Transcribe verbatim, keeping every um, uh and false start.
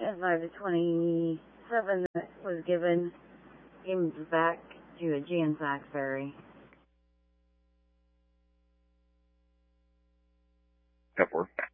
at five twenty-seven that was given, given back to a Jan Saxberry. F four.